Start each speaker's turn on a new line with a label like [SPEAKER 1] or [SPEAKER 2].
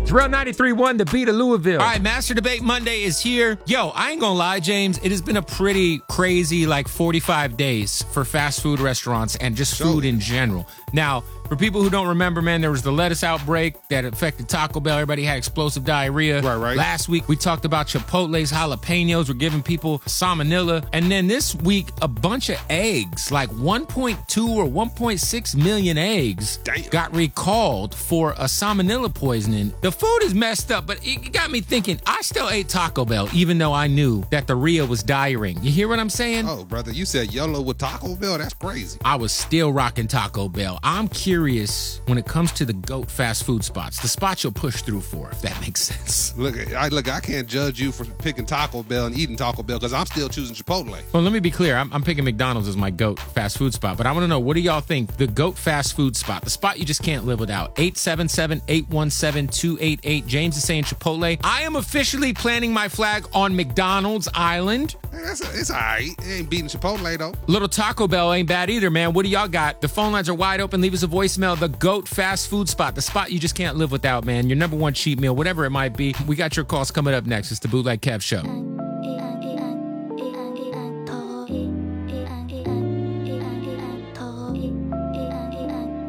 [SPEAKER 1] Terrell 93.1, the beat of Louisville.
[SPEAKER 2] All right, Master Debate Monday is here. Yo, I ain't gonna lie, James. It has been a pretty crazy, 45 days for fast food restaurants and just food in general. Now, for people who don't remember, man, there was the lettuce outbreak that affected Taco Bell. Everybody had explosive diarrhea.
[SPEAKER 3] Right.
[SPEAKER 2] Last week, we talked about Chipotle's jalapenos. We're giving people salmonella. And then this week, a bunch of eggs, like 1.2 or 1.6 million eggs got recalled for a salmonella poisoning. The food is messed up, but it got me thinking, I still ate Taco Bell, even though I knew that the Rhea was diarrheaing. You hear what I'm saying?
[SPEAKER 3] Oh, brother, you said YOLO with Taco Bell? That's crazy.
[SPEAKER 2] I was still rocking Taco Bell. I'm curious when it comes to the GOAT fast food spots, the spots you'll push through for, if that makes sense.
[SPEAKER 3] Look, I can't judge you for picking Taco Bell and eating Taco Bell because I'm still choosing Chipotle.
[SPEAKER 2] Well, let me be clear. I'm picking McDonald's as my GOAT fast food spot, but I want to know, what do y'all think? The GOAT fast food spot, the spot you just can't live without. 877-817-288. James is saying Chipotle. I am officially planting my flag on McDonald's Island.
[SPEAKER 3] Hey, it's all right. It ain't beating Chipotle, though.
[SPEAKER 2] Little Taco Bell ain't bad either, man. What do y'all got? The phone lines are wide open. Leave us a voicemail. The GOAT fast food spot, the spot you just can't live without, man. Your number one cheat meal, whatever it might be. We got your calls coming up next. It's the Bootleg Kev Show.